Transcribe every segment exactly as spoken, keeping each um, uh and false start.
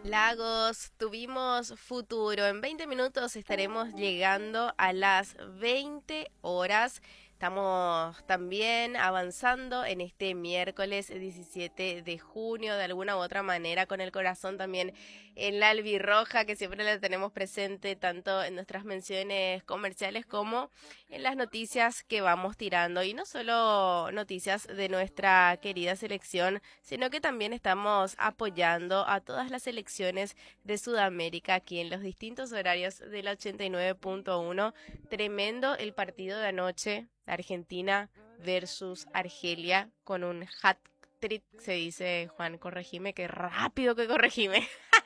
Lagos, tuvimos futuro. En veinte minutos estaremos llegando a las veinte horas. Estamos también avanzando en este miércoles diecisiete de junio, de alguna u otra manera, con el corazón también en la albirroja, que siempre la tenemos presente tanto en nuestras menciones comerciales como en las noticias que vamos tirando. Y no solo noticias de nuestra querida selección, sino que también estamos apoyando a todas las selecciones de Sudamérica aquí en los distintos horarios del ochenta y nueve punto uno. Tremendo el partido de anoche, Argentina versus Argelia, con un hat-trick, se dice, Juan, corregime, qué rápido que corregime,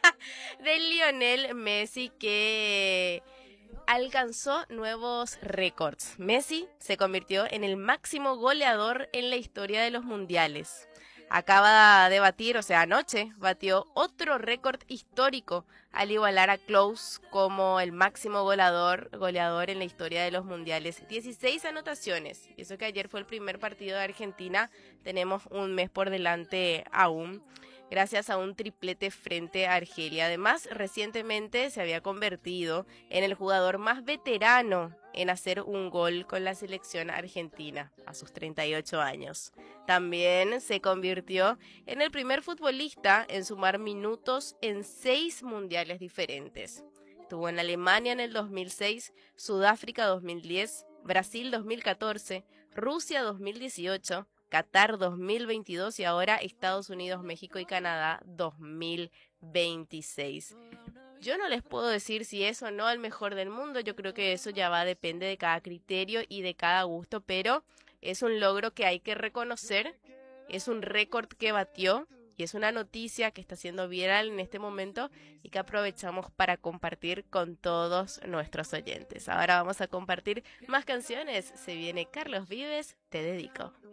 de Lionel Messi, que alcanzó nuevos récords. Messi se convirtió en el máximo goleador en la historia de los mundiales. Acaba de batir, o sea, anoche batió otro récord histórico al igualar a Klose como el máximo goleador, goleador en la historia de los mundiales. dieciséis anotaciones. Y eso que ayer fue el primer partido de Argentina. Tenemos un mes por delante aún, gracias a un triplete frente a Argelia. Además, recientemente se había convertido en el jugador más veterano en hacer un gol con la selección argentina a sus treinta y ocho años. También se convirtió en el primer futbolista en sumar minutos en seis mundiales diferentes. Estuvo en Alemania en el dos mil seis, Sudáfrica dos mil diez, Brasil dos mil catorce, Rusia dos mil dieciocho, Qatar dos mil veintidós y ahora Estados Unidos, México y Canadá dos mil veintiséis. Yo no les puedo decir si es o no el mejor del mundo, yo creo que eso ya va, depende de cada criterio y de cada gusto, pero es un logro que hay que reconocer, es un récord que batió y es una noticia que está siendo viral en este momento y que aprovechamos para compartir con todos nuestros oyentes. Ahora vamos a compartir más canciones, se viene Carlos Vives, Te Dedico.